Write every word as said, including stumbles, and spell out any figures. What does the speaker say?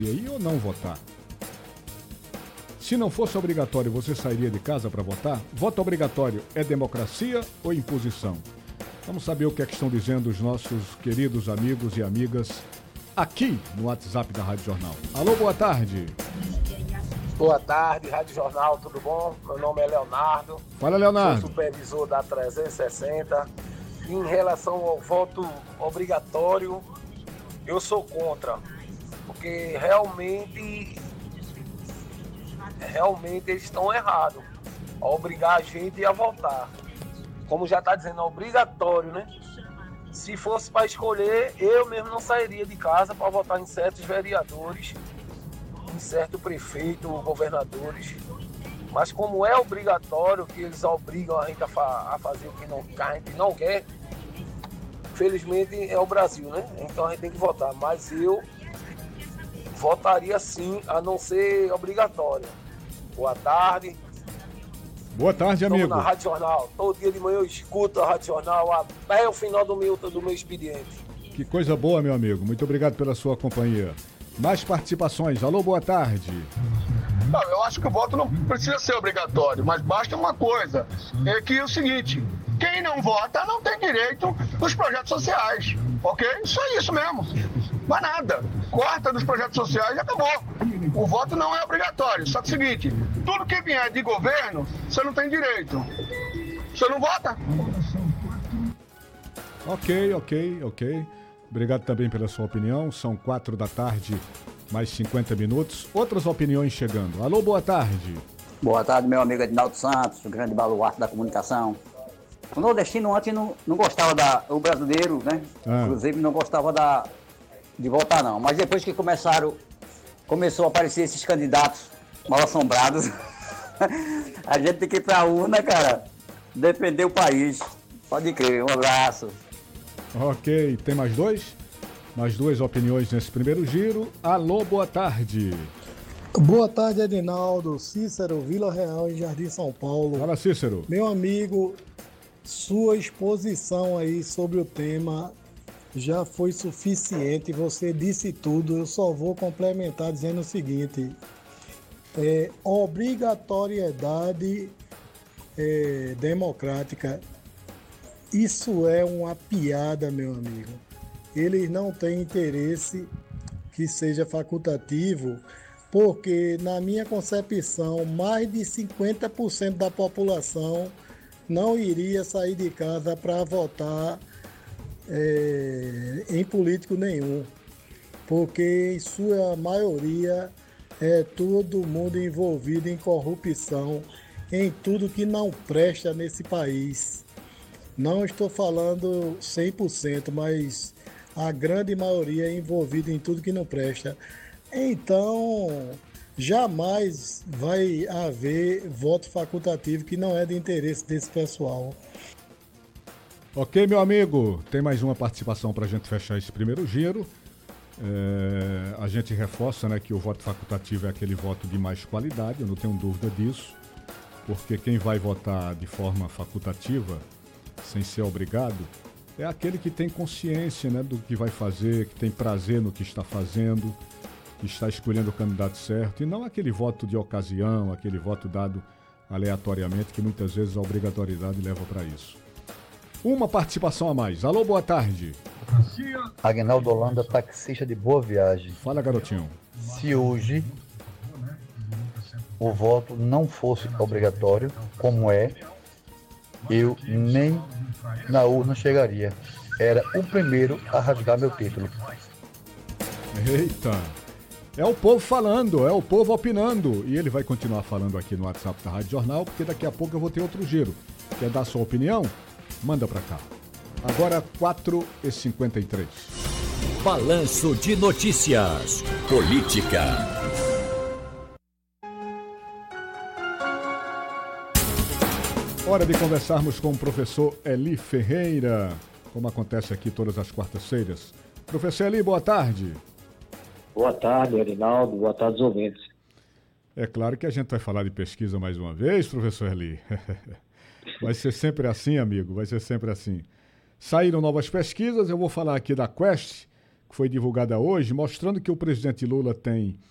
ir ou não votar? Se não fosse obrigatório, você sairia de casa para votar? Voto obrigatório é democracia ou imposição? Vamos saber o que é que estão dizendo os nossos queridos amigos e amigas aqui no WhatsApp da Rádio Jornal. Alô, boa tarde. Boa tarde, Rádio Jornal, tudo bom? Meu nome é Leonardo. Fala, Leonardo. Sou supervisor da trezentos e sessenta. Em relação ao voto obrigatório, eu sou contra. Porque realmente, realmente eles estão errados. A obrigar a gente a votar. Como já está dizendo, é obrigatório, né? Se fosse para escolher, eu mesmo não sairia de casa para votar em certos vereadores, em certo prefeito, governadores. Mas como é obrigatório, que eles obrigam a gente a, fa- a fazer o que, não, que a gente não quer, felizmente é o Brasil, né? Então a gente tem que votar. Mas eu votaria sim, a não ser obrigatório. Boa tarde. Boa tarde, amigo. Estamos na Rádio Jornal. Todo dia de manhã eu escuto a Rádio Jornal até o final do meu, do meu expediente. Que coisa boa, meu amigo. Muito obrigado pela sua companhia. Mais participações. Alô, boa tarde. Não, eu acho que o voto não precisa ser obrigatório, mas basta uma coisa, é que é o seguinte, quem não vota não tem direito nos projetos sociais, ok? Só isso mesmo, mais nada. Corta dos projetos sociais e acabou. O voto não é obrigatório, só que é o seguinte, tudo que vier de governo, você não tem direito. Você não vota. Ok, ok, ok. Obrigado também pela sua opinião. São quatro da tarde, mais cinquenta minutos. Outras opiniões chegando. Alô, boa tarde. Boa tarde, meu amigo Edinaldo Santos, o grande baluarte da comunicação. O nordestino antes não, não gostava da... O brasileiro, né? Ah. Inclusive não gostava da, de votar, não. Mas depois que começaram... Começou a aparecer esses candidatos mal assombrados. A gente tem que ir pra urna, cara. Defender o país. Pode crer. Um abraço. Ok, tem mais dois? Mais duas opiniões nesse primeiro giro. Alô, boa tarde. Boa tarde, Edinaldo. Cícero, Vila Real, em Jardim, São Paulo. Fala, Cícero. Meu amigo, sua exposição aí sobre o tema já foi suficiente. Você disse tudo. Eu só vou complementar dizendo o seguinte. É, obrigatoriedade é, democrática. Isso é uma piada, meu amigo. Eles não têm interesse que seja facultativo, porque, na minha concepção, mais de cinquenta por cento da população não iria sair de casa para votar é, em político nenhum, porque, em sua maioria, é todo mundo envolvido em corrupção, em tudo que não presta nesse país. Não estou falando cem por cento, mas a grande maioria é envolvida em tudo que não presta. Então, jamais vai haver voto facultativo que não é de interesse desse pessoal. Ok, meu amigo. Tem mais uma participação para a gente fechar esse primeiro giro. É, a gente reforça, né, que o voto facultativo é aquele voto de mais qualidade, eu não tenho dúvida disso, porque quem vai votar de forma facultativa, sem ser obrigado, é aquele que tem consciência, né, do que vai fazer, que tem prazer no que está fazendo, que está escolhendo o candidato certo, e não aquele voto de ocasião, aquele voto dado aleatoriamente, que muitas vezes a obrigatoriedade leva para isso. Uma participação a mais. Alô, boa tarde. Agnaldo Holanda, taxista de Boa Viagem. Fala, garotinho. Se hoje o voto não fosse obrigatório, como é, eu nem na urna chegaria. Era o primeiro a rasgar meu título. Eita! É o povo falando, é o povo opinando. E ele vai continuar falando aqui no WhatsApp da Rádio Jornal, porque daqui a pouco eu vou ter outro giro. Quer dar sua opinião? Manda pra cá. Agora, quatro e cinquenta e três. Balanço de Notícias. Política. Hora de conversarmos com o professor Eli Ferreira, como acontece aqui todas as quartas-feiras. Professor Eli, boa tarde. Boa tarde, Edinaldo. Boa tarde, os ouvintes. É claro que a gente vai falar de pesquisa mais uma vez, professor Eli. Vai ser sempre assim, amigo, vai ser sempre assim. Saíram novas pesquisas, eu vou falar aqui da Quest. que foi divulgada hoje, mostrando que o presidente Lula tem